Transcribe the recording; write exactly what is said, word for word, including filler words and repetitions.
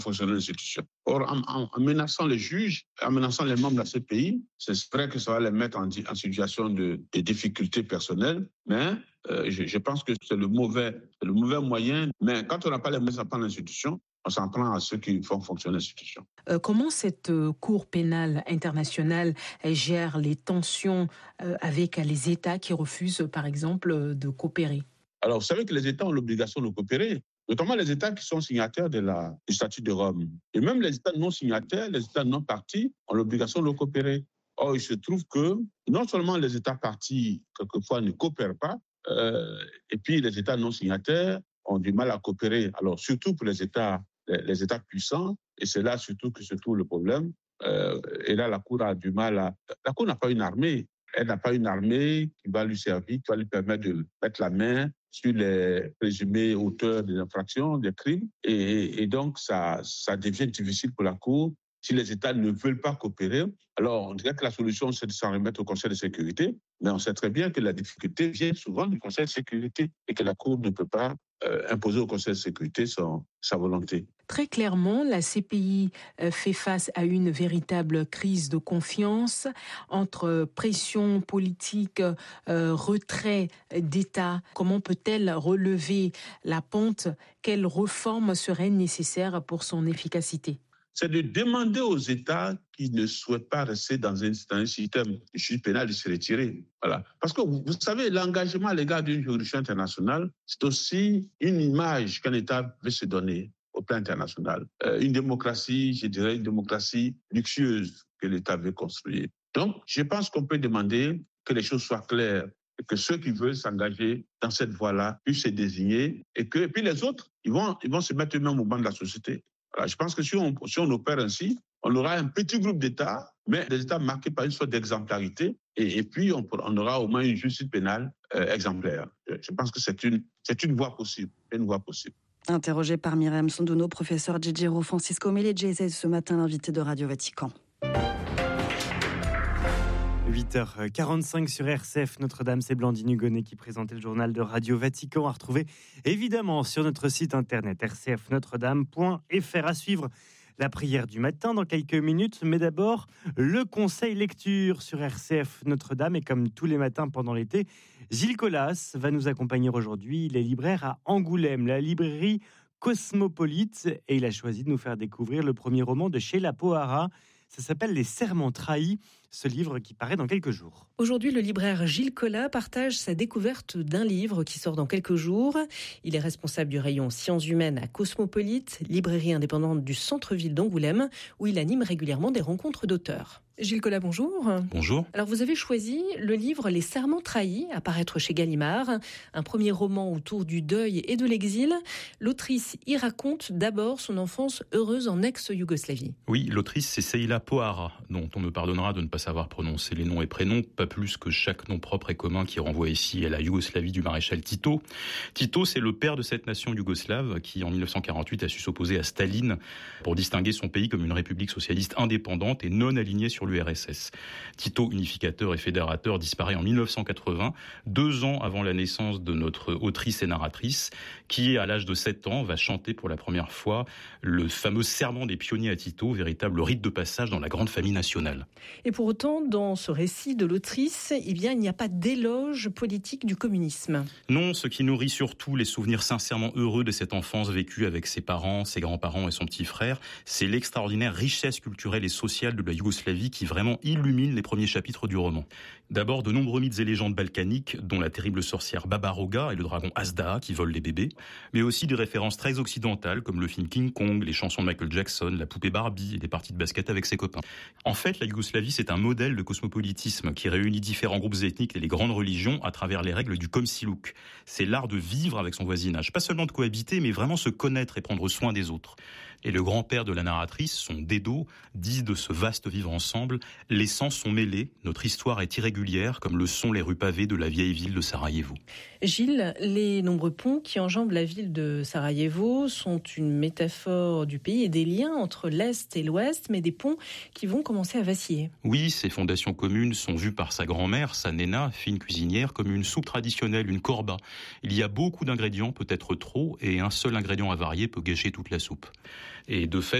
fonctionner l'institution. Or, en, en, en menaçant les juges, en menaçant les membres de la C P I, c'est vrai que ça va les mettre en, en situation de, de difficultés personnelles, mais euh, je, je pense que c'est le mauvais, c'est le mauvais moyen. Mais quand on n'a pas les moyens de s'en prendre à l'institution, on s'en prend à ceux qui font fonctionner l'institution. Euh, comment cette euh, Cour pénale internationale gère les tensions euh, avec les États qui refusent, par exemple, de coopérer? Alors, vous savez que les États ont l'obligation de coopérer, notamment les États qui sont signataires de la, du statut de Rome. Et même les États non signataires, les États non partis, ont l'obligation de coopérer. Or, il se trouve que non seulement les États partis, quelquefois, ne coopèrent pas, euh, et puis les États non signataires ont du mal à coopérer. Alors, surtout pour les États, les, les États puissants, et c'est là surtout que se trouve le problème. Euh, et là, la Cour a du mal à... La Cour n'a pas une armée. Elle n'a pas une armée qui va lui servir, qui va lui permettre de mettre la main sur les présumés auteurs des infractions, des crimes. Et, et donc, ça, ça devient difficile pour la Cour. Si les États ne veulent pas coopérer, alors on dirait que la solution, c'est de s'en remettre au Conseil de sécurité. Mais on sait très bien que la difficulté vient souvent du Conseil de sécurité et que la Cour ne peut pas euh, imposer au Conseil de sécurité son, sa volonté. Très clairement, la C P I fait face à une véritable crise de confiance entre pression politique, euh, retrait d'État. Comment peut-elle relever la pente? Quelles réformes seraient nécessaires pour son efficacité? C'est de demander aux États qui ne souhaitent pas rester dans un, dans un système de justice pénale de se retirer. Voilà. Parce que vous, vous savez, l'engagement à l'égard d'une juridiction internationale, c'est aussi une image qu'un État veut se donner au plan international. Euh, une démocratie, je dirais, une démocratie luxueuse que l'État veut construire. Donc, je pense qu'on peut demander que les choses soient claires, et que ceux qui veulent s'engager dans cette voie-là puissent se désigner, et que et puis les autres, ils vont, ils vont se mettre eux-mêmes au banc de la société. Voilà, je pense que si on, si on opère ainsi, on aura un petit groupe d'États, mais des États marqués par une sorte d'exemplarité, et, et puis on, on aura au moins une justice pénale euh, exemplaire. Je pense que c'est une, c'est une voie possible, une voie possible. Interrogé par Myriam Sondouno, professeur Djidjiro Francisco Meledjeze, ce matin l'invité de Radio Vatican. huit heures quarante-cinq sur R C F Notre-Dame, c'est Blandine Hugonnet qui présentait le journal de Radio Vatican, à retrouver évidemment sur notre site internet r c f notre dame point f r. À suivre la prière du matin dans quelques minutes, mais d'abord le conseil lecture sur R C F Notre-Dame, et comme tous les matins pendant l'été, Gilles Collas va nous accompagner aujourd'hui. Il est libraire à Angoulême, la librairie Cosmopolite, et il a choisi de nous faire découvrir le premier roman de Sheila Pohara. Ça s'appelle Les Serments trahis, ce livre qui paraît dans quelques jours. Aujourd'hui, le libraire Gilles Collas partage sa découverte d'un livre qui sort dans quelques jours. Il est responsable du rayon Sciences humaines à Cosmopolite, librairie indépendante du centre-ville d'Angoulême, où il anime régulièrement des rencontres d'auteurs. Gilles Collas, bonjour. Bonjour. Alors, vous avez choisi le livre Les Serments trahis, à paraître chez Gallimard, un premier roman autour du deuil et de l'exil. L'autrice y raconte d'abord son enfance heureuse en ex-Yougoslavie. Oui, l'autrice, c'est Sheila Pohara, dont on me pardonnera de ne pas savoir prononcer les noms et prénoms, pas plus que chaque nom propre et commun qui renvoie ici à la Yougoslavie du maréchal Tito. Tito, c'est le père de cette nation yougoslave qui, en dix-neuf cent quarante-huit, a su s'opposer à Staline pour distinguer son pays comme une république socialiste indépendante et non alignée sur l'U R S S. Tito, unificateur et fédérateur, disparaît en dix-neuf cent quatre-vingts, deux ans avant la naissance de notre autrice et narratrice, qui, à l'âge de sept ans, va chanter pour la première fois le fameux serment des pionniers à Tito, véritable rite de passage dans la grande famille nationale. Et pour autant, dans ce récit de l'autrice, eh bien, il n'y a pas d'éloge politique du communisme. Non, ce qui nourrit surtout les souvenirs sincèrement heureux de cette enfance vécue avec ses parents, ses grands-parents et son petit frère, c'est l'extraordinaire richesse culturelle et sociale de la Yougoslavie qui vraiment illumine les premiers chapitres du roman. D'abord, de nombreux mythes et légendes balkaniques, dont la terrible sorcière Babaroga et le dragon Azda qui volent les bébés, mais aussi des références très occidentales comme le film King Kong, les chansons de Michael Jackson, la poupée Barbie et des parties de basket avec ses copains. En fait, la Yougoslavie, c'est un modèle de cosmopolitisme qui réunit différents groupes ethniques et les grandes religions à travers les règles du komşiluk. C'est l'art de vivre avec son voisinage, pas seulement de cohabiter, mais vraiment se connaître et prendre soin des autres. Et le grand-père de la narratrice, son Dedo, dit de ce vaste vivre ensemble, les sens sont mêlés, notre histoire est irrégulière, comme le sont les rues pavées de la vieille ville de Sarajevo. Gilles, les nombreux ponts qui enjambent la ville de Sarajevo sont une métaphore du pays et des liens entre l'Est et l'Ouest, mais des ponts qui vont commencer à vaciller. Oui, ces fondations communes sont vues par sa grand-mère, sa Nena, fine cuisinière, comme une soupe traditionnelle, une korba. Il y a beaucoup d'ingrédients, peut-être trop, et un seul ingrédient avarié peut gâcher toute la soupe. Et de fait,